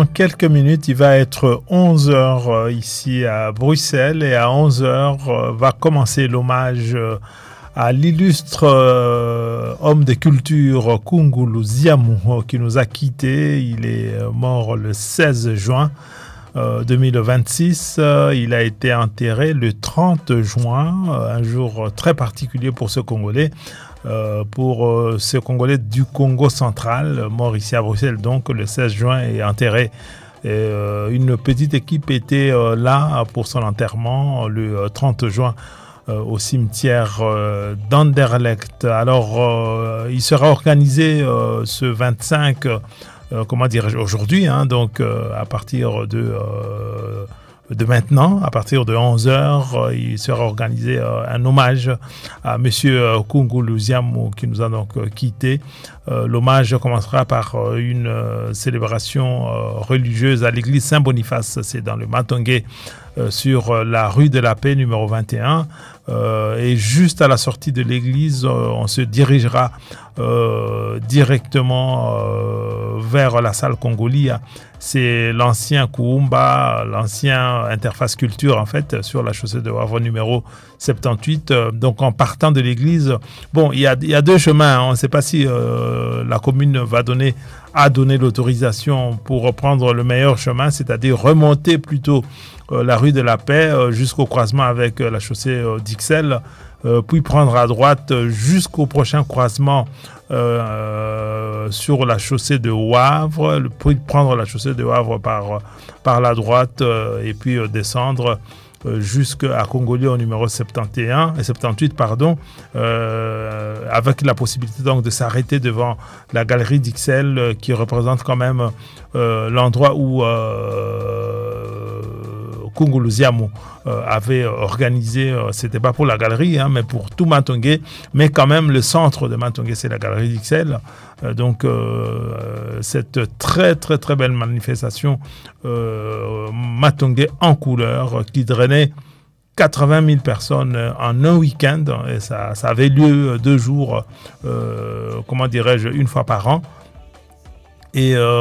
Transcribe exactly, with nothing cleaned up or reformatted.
quelques minutes, il va être onze heures ici à Bruxelles et à onze heures va commencer l'hommage à l'illustre euh, homme de culture Kungulu Ziamu qui nous a quittés. Il est mort le seize juin euh, deux mille vingt-six. Il a été enterré le trente juin, un jour très particulier pour ce Congolais. Euh, pour euh, ce Congolais du Congo central, mort ici à Bruxelles, donc le seize juin, est enterré. Et, euh, une petite équipe était euh, là pour son enterrement le euh, trente juin euh, au cimetière euh, d'Anderlecht. Alors, euh, il sera organisé euh, ce vingt-cinq, euh, comment dirais-je, aujourd'hui, hein, donc euh, à partir de... Euh, de maintenant, à partir de onze heures, il sera organisé un hommage à monsieur Kungulu Ziamu qui nous a donc quittés. L'hommage commencera par une célébration religieuse à l'église Saint-Boniface, c'est dans le Matongé, sur la rue de la Paix numéro vingt et un. Et juste à la sortie de l'église, on se dirigera euh, directement euh, vers la salle Congolia. C'est l'ancien Koumba, l'ancien Interface Culture, en fait, sur la chaussée de Wavre numéro soixante-dix-huit. Donc, en partant de l'église, bon, il y a, il y a deux chemins. On ne sait pas si euh, la commune va donner, a donné l'autorisation pour prendre le meilleur chemin, c'est-à-dire remonter plutôt euh, la rue de la Paix euh, jusqu'au croisement avec euh, la chaussée euh, d'Ixelles, euh, puis prendre à droite jusqu'au prochain croisement Euh, sur la chaussée de Wavre, puis prendre la chaussée de Wavre par, par la droite euh, et puis euh, descendre euh, jusqu'à Congolais au numéro soixante et un, soixante-dix-huit, pardon, euh, avec la possibilité donc de s'arrêter devant la galerie d'Ixelles euh, qui représente quand même euh, l'endroit où euh, Kungulu Ziamu euh, avait organisé, euh, c'était pas pour la galerie, hein, mais pour tout Matongé, mais quand même le centre de Matongé, c'est la galerie d'Ixelles. Euh, donc euh, cette très très très belle manifestation euh, Matongé en couleur qui drainait quatre-vingt mille personnes en un week-end, et ça, ça avait lieu deux jours, euh, comment dirais-je, une fois par an. Et euh,